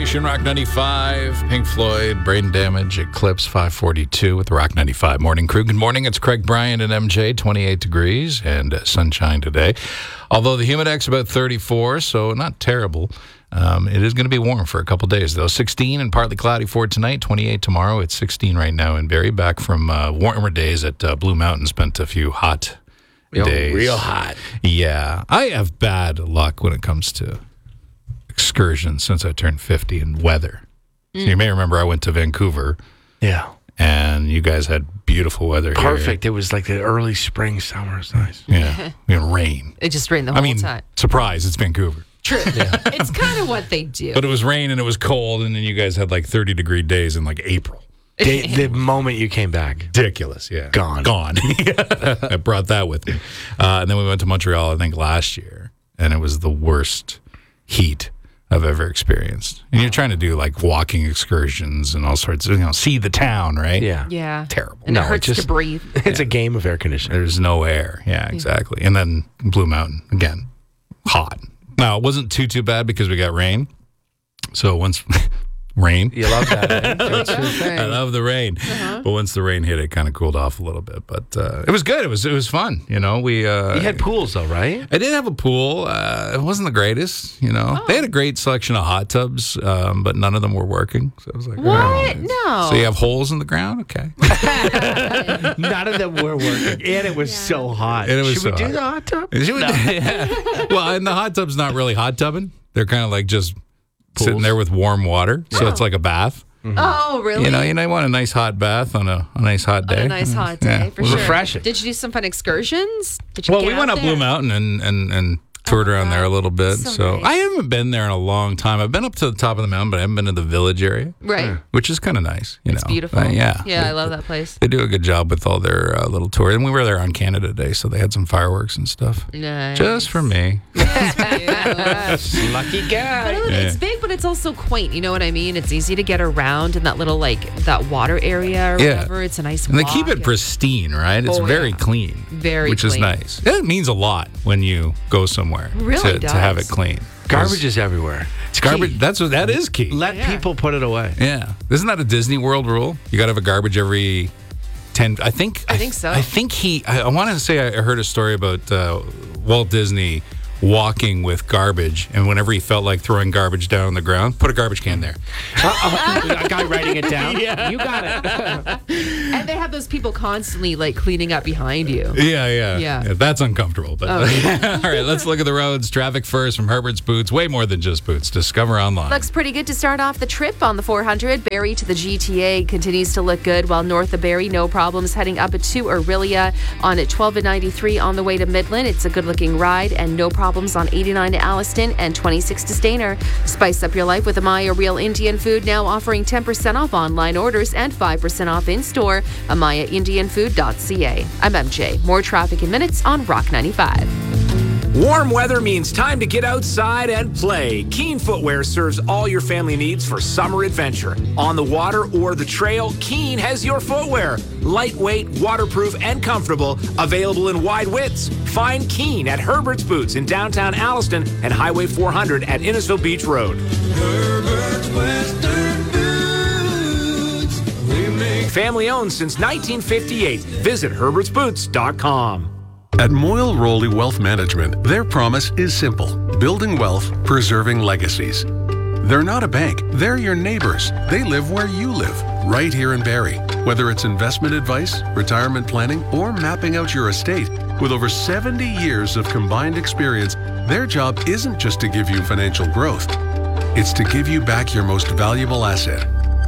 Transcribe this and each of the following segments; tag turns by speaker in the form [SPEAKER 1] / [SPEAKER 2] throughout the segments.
[SPEAKER 1] station, Rock 95. Pink Floyd, Brain Damage, Eclipse 542 with the Rock 95 Morning Crew. Good morning. It's Craig Bryant and MJ, 28 degrees and sunshine today. Although the Humidex about 34, so not terrible. It is going to be warm for a couple days, though. 16 and partly cloudy for tonight, 28 tomorrow. It's 16 right now in Barrie. Back from warmer days at Blue Mountain. Spent a few hot days.
[SPEAKER 2] Real hot.
[SPEAKER 1] Yeah. I have bad luck when it comes to excursions since I turned 50 in weather. So you may remember I went to Vancouver.
[SPEAKER 2] Yeah.
[SPEAKER 1] And you guys had beautiful weather here.
[SPEAKER 2] Perfect. It was like the early spring, summer. It's nice.
[SPEAKER 1] Yeah. Rain.
[SPEAKER 3] It just rained the whole time.
[SPEAKER 1] Surprise, it's Vancouver.
[SPEAKER 3] True. Yeah. It's kind of what they do.
[SPEAKER 1] But it was rain and it was cold, and then you guys had like 30-degree days in like April.
[SPEAKER 2] The moment you came back.
[SPEAKER 1] Ridiculous, yeah.
[SPEAKER 2] Gone.
[SPEAKER 1] I brought that with me. And then we went to Montreal, I think, last year, and it was the worst heat I've ever experienced. And you're trying to do like walking excursions and all sorts of, see the town, right?
[SPEAKER 2] Yeah.
[SPEAKER 3] Yeah.
[SPEAKER 1] Terrible.
[SPEAKER 3] And it hurts to breathe.
[SPEAKER 2] It's a game of air conditioning.
[SPEAKER 1] There's no air. Yeah, exactly. And then Blue Mountain, again, hot. Now, it wasn't too bad because we got rain. So once rain.
[SPEAKER 2] You love that. That's your thing.
[SPEAKER 1] I love the rain. But once the rain hit, it kind of cooled off a little bit. But it was good. It was fun. You
[SPEAKER 2] had pools, though, right?
[SPEAKER 1] I did have a pool. It wasn't the greatest,
[SPEAKER 3] Oh.
[SPEAKER 1] They had a great selection of hot tubs, but none of them were working. So I was like,
[SPEAKER 3] what?
[SPEAKER 1] Oh.
[SPEAKER 3] No.
[SPEAKER 1] So you have holes in the ground? Okay.
[SPEAKER 2] None of them were working. And it was so hot.
[SPEAKER 1] And it was
[SPEAKER 2] Should
[SPEAKER 1] so
[SPEAKER 2] we do
[SPEAKER 1] hot.
[SPEAKER 2] the hot tub?
[SPEAKER 1] Yeah. Well, and the hot tub's not really hot tubbing. They're kind of like just sitting there with warm water. So it's like a bath.
[SPEAKER 3] Oh, really?
[SPEAKER 1] You want a nice hot bath on a nice hot day.
[SPEAKER 3] On a nice hot day, for sure.
[SPEAKER 2] Refreshing.
[SPEAKER 3] Did you do some fun excursions? Did you
[SPEAKER 1] Well,
[SPEAKER 3] get
[SPEAKER 1] we went
[SPEAKER 3] out
[SPEAKER 1] up
[SPEAKER 3] there?
[SPEAKER 1] Blue Mountain and toured around there a little bit.
[SPEAKER 3] So nice.
[SPEAKER 1] I haven't been there in a long time. I've been up to the top of the mountain, but I haven't been to the village area.
[SPEAKER 3] Right.
[SPEAKER 1] Which is kind of nice.
[SPEAKER 3] It's beautiful.
[SPEAKER 1] Yeah.
[SPEAKER 3] Yeah, I love that place.
[SPEAKER 1] They do a good job with all their little tours. And we were there on Canada Day, so they had some fireworks and stuff.
[SPEAKER 3] Nice.
[SPEAKER 1] Just for me.
[SPEAKER 2] Lucky guy.
[SPEAKER 3] But it's big, but it's also quaint. You know what I mean? It's easy to get around in that little, that water area or whatever. It's a nice
[SPEAKER 1] And they
[SPEAKER 3] walk.
[SPEAKER 1] keep it pristine, right? It's very clean.
[SPEAKER 3] Very
[SPEAKER 1] Which
[SPEAKER 3] clean.
[SPEAKER 1] is nice. It means a lot when you go somewhere
[SPEAKER 3] Really
[SPEAKER 1] to have it clean.
[SPEAKER 2] Garbage is everywhere. It's
[SPEAKER 1] Garbage.
[SPEAKER 2] key.
[SPEAKER 1] That is key.
[SPEAKER 2] Let people put it away.
[SPEAKER 1] Yeah. Isn't that a Disney World rule? You got to have a garbage every 10. I think so. I think I want to say I heard a story about Walt Disney walking with garbage, and whenever he felt like throwing garbage down on the ground, put a garbage can there.
[SPEAKER 2] A guy writing it down.
[SPEAKER 3] Yeah.
[SPEAKER 2] You got it.
[SPEAKER 3] And they have those people constantly cleaning up behind you.
[SPEAKER 1] Yeah. That's uncomfortable. But all right, let's look at the roads. Traffic first from Herbert's Boots. Way more than just boots. Discover online.
[SPEAKER 3] Looks pretty good to start off the trip on the 400. Barrie to the GTA continues to look good, while north of Barrie, no problems heading up to Aurelia on at 12 and 93 on the way to Midland. It's a good-looking ride, and no problems on 89 to Alliston and 26 to Stayner. Spice up your life with Amaya Real Indian Food, now offering 10% off online orders and 5% off in-store. AmayaIndianFood.ca. I'm MJ. More traffic in minutes on Rock 95.
[SPEAKER 4] Warm weather means time to get outside and play. Keen Footwear serves all your family needs for summer adventure. On the water or the trail, Keen has your footwear. Lightweight, waterproof, and comfortable. Available in wide widths. Find Keen at Herbert's Boots in downtown Alliston and Highway 400 at Innisfil Beach Road. Herbert's Western Boots. Family owned since 1958. Visit herbertsboots.com.
[SPEAKER 5] At Moyle Rowley Wealth Management, their promise is simple: building wealth, preserving legacies. They're not a bank, they're your neighbors. They live where you live, right here in Barrie. Whether it's investment advice, retirement planning, or mapping out your estate, with over 70 years of combined experience, their job isn't just to give you financial growth. It's to give you back your most valuable asset: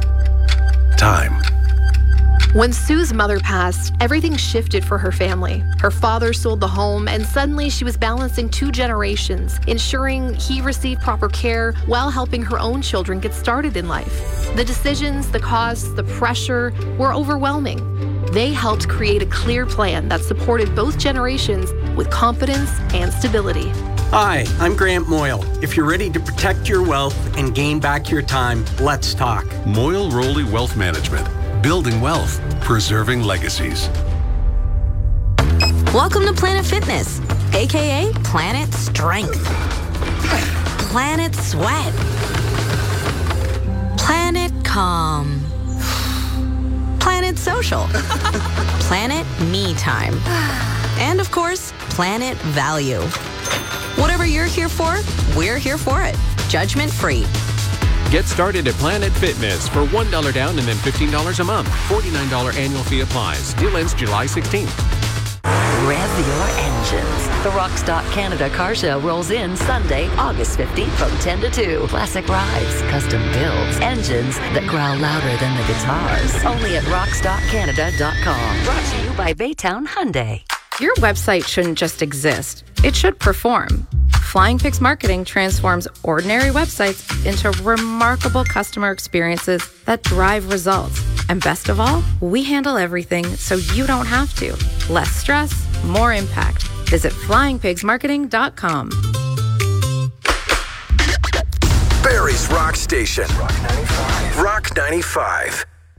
[SPEAKER 5] time.
[SPEAKER 6] When Sue's mother passed, everything shifted for her family. Her father sold the home, and suddenly she was balancing 2 generations, ensuring he received proper care while helping her own children get started in life. The decisions, the costs, the pressure were overwhelming. They helped create a clear plan that supported both generations with confidence and stability.
[SPEAKER 7] Hi, I'm Grant Moyle. If you're ready to protect your wealth and gain back your time, let's talk.
[SPEAKER 5] Moyle Rowley Wealth Management. Building wealth, preserving legacies.
[SPEAKER 8] Welcome to Planet Fitness, aka Planet Strength, Planet Sweat, calm. Planet Social. Planet Me Time. And of course, Planet Value. Whatever you're here for, we're here for it. Judgment free.
[SPEAKER 9] Get started at Planet Fitness for $1 down and then $15 a month. $49 annual fee applies. Deal ends July 16th.
[SPEAKER 10] Rev your engines. The Rockstock Canada Car Show rolls in Sunday, August 15th from 10 to 2. Classic rides, custom builds, engines that growl louder than the guitars. Only at rockstockcanada.com. Brought to you by Baytown Hyundai.
[SPEAKER 11] Your website shouldn't just exist. It should perform. Flying Pigs Marketing transforms ordinary websites into remarkable customer experiences that drive results. And best of all, we handle everything so you don't have to. Less stress, more impact. Visit flyingpigsmarketing.com.
[SPEAKER 12] Barrie's Rock Station. Rock 95.